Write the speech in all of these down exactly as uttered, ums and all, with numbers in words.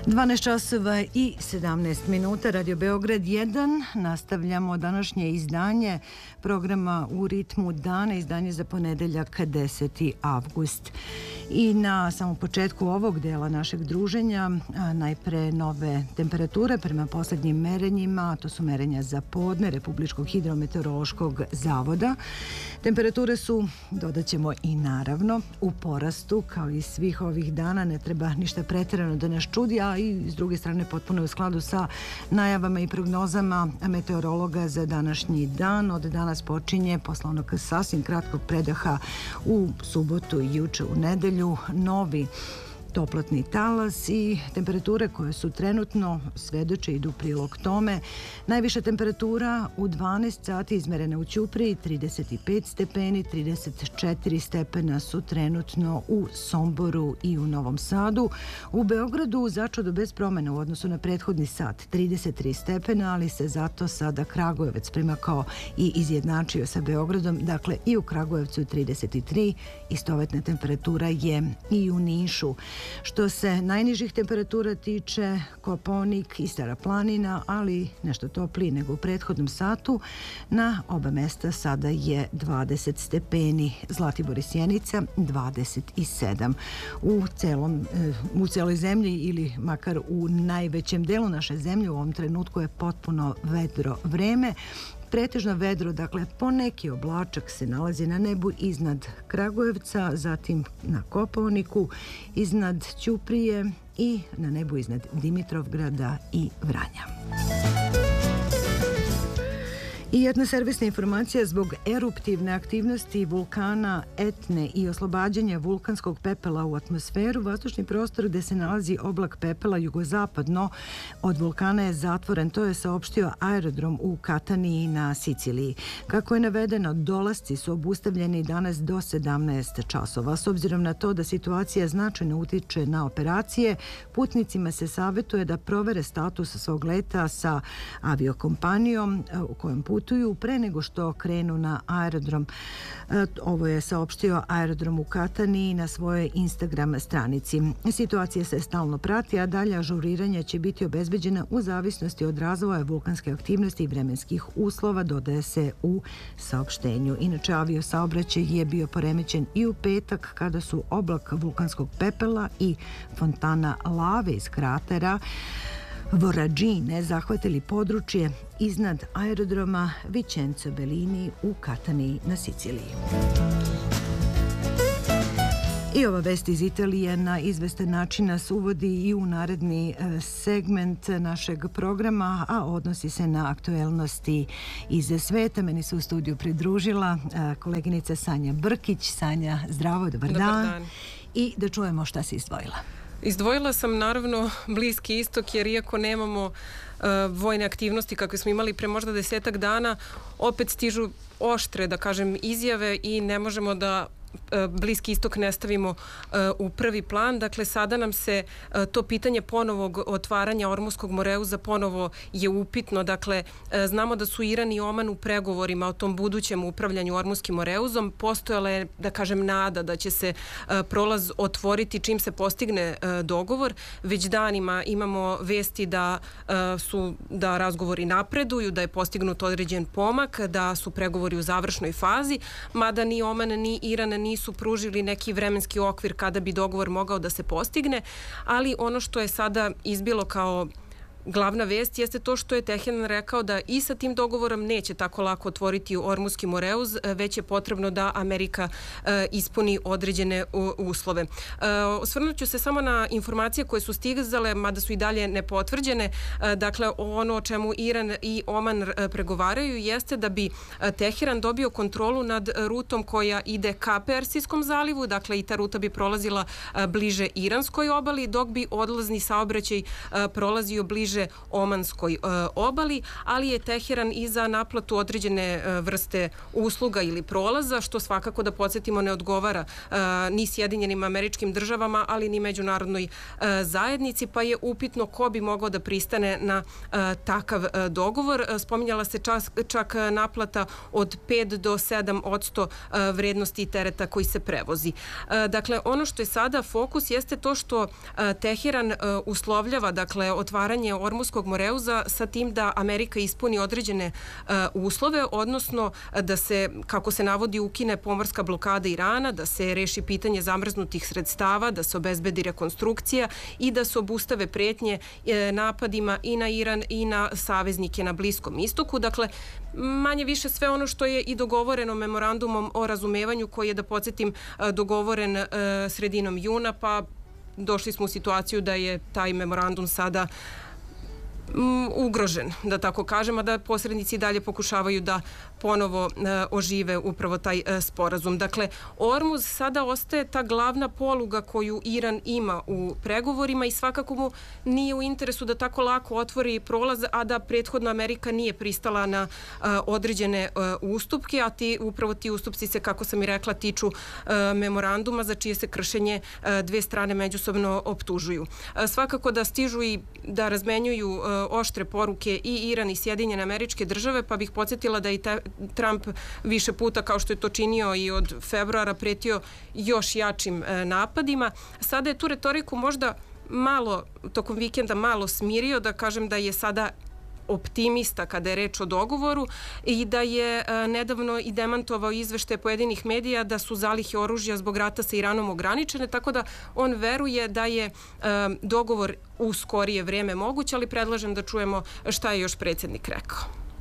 dvanaest časova i sedamnaest minuta, Radio Beograd jedan. Nastavljamo današnje izdanje programa U ritmu dana, izdanje za ponedeljak deseti avgust. I na samom početku ovog dela našeg druženja najpre nove temperature prema poslednjim merenjima, to su merenja za podne Republičkog hidrometeorološkog zavoda. Temperature su, dodat ćemo i naravno, u porastu, kao i svih ovih dana. Ne treba ništa pretjerano da nas čudi, a i s druge strane potpuno u skladu sa najavama i prognozama meteorologa za današnji dan. Od danas počinje, posle onog sasvim kratkog predaha u subotu i juče u nedelju, novi toplotni talas i temperature koje su trenutno svedoče idu u prilog tome. Najviša temperatura u dvanaest sati izmerena u Ćupriji, trideset pet stepeni, trideset četiri stepena su trenutno u Somboru i u Novom Sadu. U Beogradu začudo bez promjena u odnosu na prethodni sat, trideset tri stepena, ali se zato sada Kragujevac primakao i izjednačio sa Beogradom. Dakle, i u Kragujevcu trideset tri, istovetna temperatura je i u Nišu. Što se najnižih temperatura tiče, Kopaonik i Stara planina, ali nešto topliji nego u prethodnom satu. Na oba mesta sada je dvadeset stepeni, Zlatibor i Sjenica dvadeset sedam. U, celom, u celoj zemlji ili makar u najvećem delu naše zemlje u ovom trenutku je potpuno vedro vreme. Pretežno vedro, dakle poneki oblačak se nalazi na nebu iznad Kragujevca, zatim na Kopaoniku, iznad Ćuprije i na nebu iznad Dimitrovgrada i Vranja. I jedna servisna informacija: zbog eruptivne aktivnosti vulkana Etne i oslobađanja vulkanskog pepela u atmosferu, vazdušni prostor gde se nalazi oblak pepela jugozapadno od vulkana je zatvoren. To je saopštio aerodrom u Kataniji na Siciliji. Kako je navedeno, dolasci su obustavljeni danas do sedamnaest časova. S obzirom na to da situacija značajno utiče na operacije, putnicima se savjetuje da provere status svog leta sa aviokompanijom u kojem putuju pre nego što krenu na aerodrom. Ovo je saopštio aerodrom u Kataniji na svojoj Instagram stranici. Situacija se stalno prati, a dalje ažuriranja će biti obezbeđena u zavisnosti od razvoja vulkanske aktivnosti i vremenskih uslova, dodaje se u saopštenju. Inače, aviosaobraćaj je bio poremećen i u petak kada su oblak vulkanskog pepela i fontana lave iz kratera Voragine zahvatili područje iznad aerodroma Vicenzo Bellini u Kataniji na Siciliji. I ova vest iz Italije na izvestan način nas uvodi i u naredni segment našeg programa, a odnosi se na aktuelnosti iz sveta. Meni se u studiju pridružila koleginica Sanja Brkić. Sanja, zdravo, dobar, dobar dan. dan. I da čujemo šta si izdvojila. Izdvojila sam naravno Bliski istok, jer iako nemamo uh, vojne aktivnosti kakve smo imali pre možda desetak dana, opet stižu oštre, da kažem, izjave i ne možemo da Bliski istok ne stavimo uh, u prvi plan. Dakle, sada nam se uh, to pitanje ponovog otvaranja Ormuskog moreuza ponovo je upitno. Dakle, uh, znamo da su Iran i Oman u pregovorima o tom budućem upravljanju Ormuskim moreuzom. Postojala je, da kažem, nada da će se uh, prolaz otvoriti čim se postigne uh, dogovor. Već danima imamo vesti da uh, su da razgovori napreduju, da je postignut određen pomak, da su pregovori u završnoj fazi, mada ni Oman ni Iran nisu pružili neki vremenski okvir kada bi dogovor mogao da se postigne, ali ono što je sada izbilo kao glavna vest jeste to što je Teheran rekao da i sa tim dogovorom neće tako lako otvoriti Ormuski moreuz, već je potrebno da Amerika e, ispuni određene u, uslove. E, osvrnut ću se samo na informacije koje su stigzale, mada su i dalje nepotvrđene. E, dakle, ono o čemu Iran i Oman e, pregovaraju jeste da bi e, Teheran dobio kontrolu nad rutom koja ide ka Persijskom zalivu, dakle i ta ruta bi prolazila e, bliže iranskoj obali, dok bi odlazni saobraćaj e, prolazio bliže bliže Omanskoj obali, ali je Teheran i za naplatu određene vrste usluga ili prolaza, što svakako da podsjetimo ne odgovara ni Sjedinjenim Američkim Državama, ali ni međunarodnoj zajednici, pa je upitno ko bi mogao da pristane na takav dogovor. Spominjala se čak, čak naplata od pet do sedam odsto vrednosti tereta koji se prevozi. Dakle, ono što je sada fokus jeste to što Teheran uslovljava, dakle, otvaranje Ormuskog moreuza sa tim da Amerika ispuni određene uslove, odnosno da se, kako se navodi, ukine pomorska blokada Irana, da se reši pitanje zamrznutih sredstava, da se obezbedi rekonstrukcija i da se obustave pretnje napadima i na Iran i na saveznike na Bliskom istoku. Dakle, manje više sve ono što je i dogovoreno memorandumom o razumevanju koji je, da podsjetim, dogovoren sredinom juna, pa došli smo u situaciju da je taj memorandum sada ugrožen, da tako kažem, a da posrednici dalje pokušavaju da ponovo e, ožive upravo taj e, sporazum. Dakle, Ormuz sada ostaje ta glavna poluga koju Iran ima u pregovorima i svakako mu nije u interesu da tako lako otvori prolaz, a da prethodno Amerika nije pristala na e, određene e, ustupke, a ti, upravo ti ustupci se, kako sam i rekla, tiču e, memoranduma za čije se kršenje e, dve strane međusobno optužuju. E, svakako da stižu i da razmenjuju e, oštre poruke i Iran i Sjedinjene Američke Države, pa bih podsjetila da i te, Trump više puta, kao što je to činio i od februara, pretio još jačim e, napadima. Sada je tu retoriku možda malo, tokom vikenda malo smirio, da kažem da je sada optimista kada je reč o dogovoru i da je e, nedavno i demantovao izveštaje pojedinih medija da su zalihe oružja zbog rata sa Iranom ograničene, tako da on veruje da je e, dogovor u skorije vreme moguć, ali predlažem da čujemo šta je još predsjednik rekao.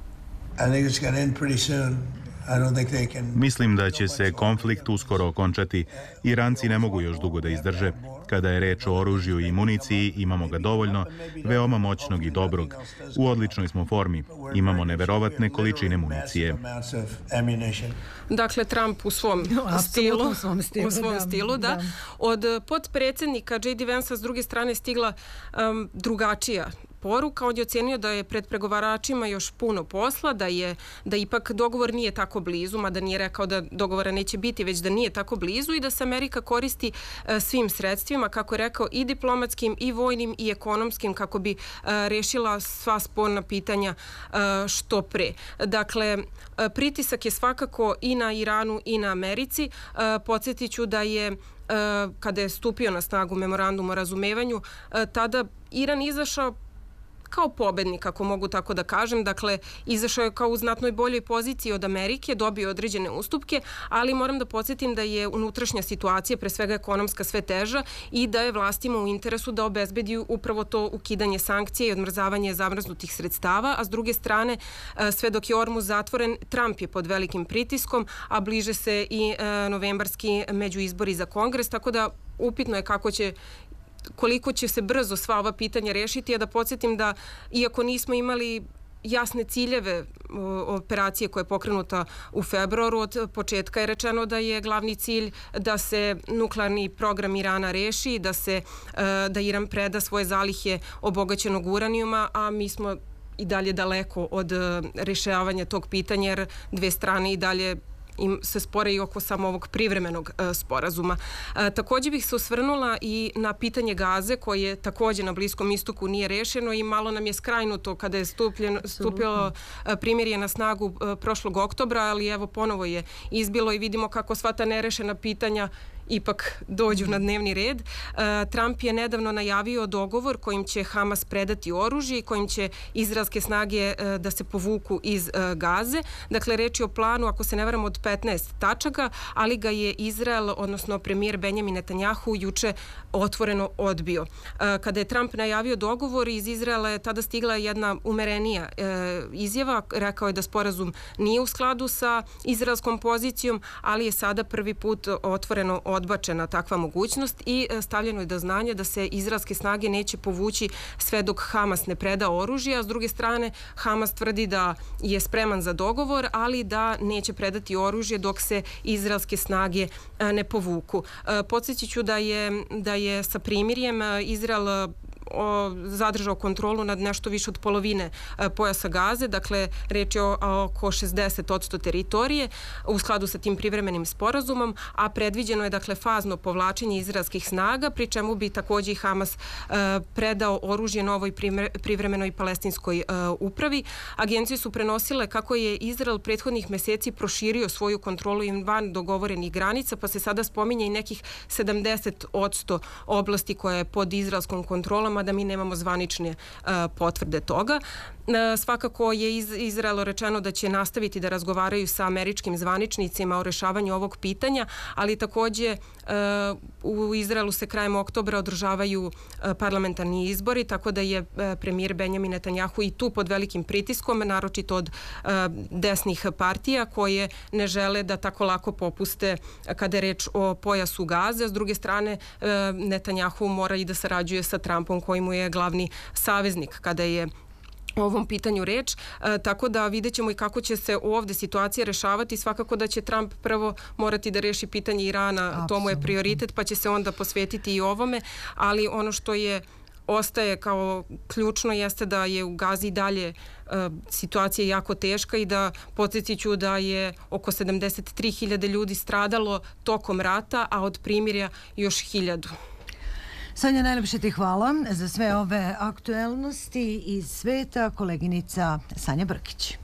Mislim da će se konflikt uskoro okončati. Iranci ne mogu još dugo da izdrže. Kada je reč o oružju i municiji, imamo ga dovoljno, veoma moćnog i dobrog. U odličnoj smo formi. Imamo neverovatne količine municije. Dakle, Trump u svom no, stilu, u svom stilu, u svom da, stilu da. da. Od potpredsjednika J D Vansa s druge strane stigla um, drugačija poruka. On je ocenio da je pred pregovaračima još puno posla, da je da ipak dogovor nije tako blizu, mada nije rekao da dogovora neće biti, već da nije tako blizu i da se Amerika koristi e, svim sredstvima, kako je rekao, i diplomatskim, i vojnim, i ekonomskim, kako bi e, rešila sva sporna pitanja e, što pre. Dakle, e, pritisak je svakako i na Iranu i na Americi. E, podsjetit ću da je e, kada je stupio na snagu memorandum o razumevanju, e, tada Iran izašao kao pobednik, ako mogu tako da kažem. Dakle, izašao je kao u znatnoj boljoj poziciji od Amerike, dobio određene ustupke, ali moram da podsjetim da je unutrašnja situacija, pre svega ekonomska, sve teža i da je vlastima u interesu da obezbedi upravo to ukidanje sankcije i odmrzavanje zamrznutih sredstava, a s druge strane, sve dok je Ormuz zatvoren, Trump je pod velikim pritiskom, a bliže se i novembarski međuizbori za Kongres, tako da upitno je kako će koliko će se brzo sva ova pitanja rešiti, a da podsjetim da, iako nismo imali jasne ciljeve operacije koja je pokrenuta u februaru, od početka je rečeno da je glavni cilj da se nuklearni program Irana reši, da se da Iran preda svoje zalihe obogaćenog uranijuma, a mi smo i dalje daleko od rešavanja tog pitanja, jer dve strane i dalje im se spore i oko samo ovog privremenog e, sporazuma. E, također bih se osvrnula i na pitanje Gaze, koje također na Bliskom istoku nije rešeno i malo nam je skrajnuto kada je stupljeno, stupilo e, primirje na snagu e, prošlog oktobra, ali evo ponovo je izbilo i vidimo kako sva ta nerešena pitanja ipak dođu na dnevni red. Trump je nedavno najavio dogovor kojim će Hamas predati oružje i kojim će izraelske snage da se povuku iz Gaze. Dakle, reč je o planu, ako se ne varam, od petnaest tačaka, ali ga je Izrael, odnosno premijer Benjamin Netanjahu, juče otvoreno odbio. Kada je Trump najavio dogovor, iz Izraela je tada stigla jedna umerenija izjava. Rekao je da sporazum nije u skladu sa izraelskom pozicijom, ali je sada prvi put otvoreno odbačena takva mogućnost i stavljeno je do znanja da se izraelske snage neće povući sve dok Hamas ne preda oružje, a s druge strane Hamas tvrdi da je spreman za dogovor, ali da neće predati oružje dok se izraelske snage ne povuku. Podsjetit ću da je, da je sa primirjem Izrael zadržao kontrolu nad nešto više od polovine pojasa Gaze, dakle reč je o oko šezdeset posto teritorije u skladu sa tim privremenim sporazumom, a predviđeno je dakle fazno povlačenje izraelskih snaga, pri čemu bi takođe i Hamas predao oružje novoj privremenoj palestinskoj upravi. Agencije su prenosile kako je Izrael prethodnih meseci proširio svoju kontrolu i van dogovorenih granica, pa se sada spominje i nekih sedamdeset posto oblasti koje je pod izraelskom kontrolom, a da mi nemamo zvanične potvrde toga. Svakako je iz Izraelu rečeno da će nastaviti da razgovaraju sa američkim zvaničnicima o rešavanju ovog pitanja, ali takođe u Izraelu se krajem oktobra održavaju parlamentarni izbori, tako da je premijer Benjamin Netanjahu i tu pod velikim pritiskom, naročito od desnih partija koje ne žele da tako lako popuste kada je reč o pojasu Gaze. S druge strane, Netanjahu mora i da sarađuje sa Trumpom koji mu je glavni saveznik kada je o ovom pitanju reč, e, tako da vidjet ćemo i kako će se ovde situacija rešavati. Svakako da će Trump prvo morati da reši pitanje Irana, Absolutno. To mu je prioritet, pa će se onda posvetiti i ovome, ali ono što je ostaje kao ključno jeste da je u Gazi i dalje e, situacija jako teška i da podsjetit ću da je oko sedamdeset tri hiljade ljudi stradalo tokom rata, a od primirja još hiljadu. Sanja, najlepše ti hvala za sve ove aktuelnosti iz sveta, koleginica Sanja Brkić.